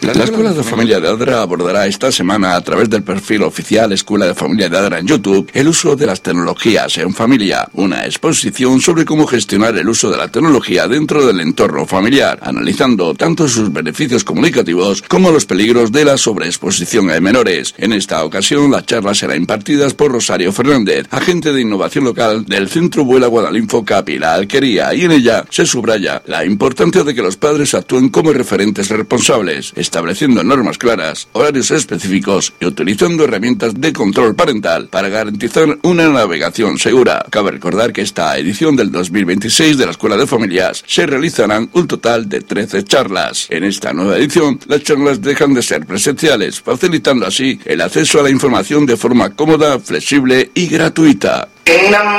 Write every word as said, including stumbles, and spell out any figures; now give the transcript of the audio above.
La Escuela de Familia de Adra abordará esta semana, a través del perfil oficial Escuela de Familia de Adra en YouTube, el uso de las tecnologías en familia. Una exposición sobre cómo gestionar el uso de la tecnología dentro del entorno familiar, analizando tanto sus beneficios comunicativos como los peligros de la sobreexposición a menores. En esta ocasión, la charla será impartida por Rosario Fernández, agente de innovación local del Centro Vuela Guadalinfo Capi La Alquería, y en ella se subraya la importancia de que los padres actúen como referentes responsables, estableciendo normas claras, horarios específicos y utilizando herramientas de control parental para garantizar una navegación segura. Cabe recordar que esta edición del dos mil veintiséis de la Escuela de Familias se realizarán un total de trece charlas. En esta nueva edición, las charlas dejan de ser presenciales, facilitando así el acceso a la información de forma cómoda, flexible y gratuita.